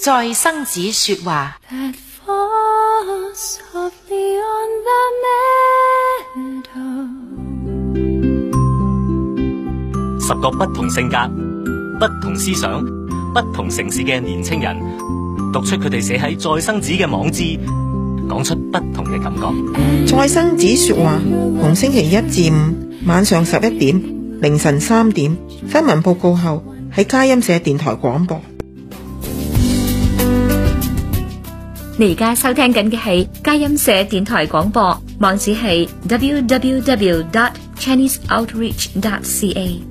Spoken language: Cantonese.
在生子說話。 10個不同性格、不同思想、不同城市嘅年青人，讀出佢哋寫喺再生子嘅網誌，講出不同嘅感覺。 再生子說話，逢星期1至5晚上11點、凌晨3點，新聞報告後喺佳音社電台廣播。 你而家收聽緊嘅係佳音社電台廣播，網址係 www.chineseoutreach.ca。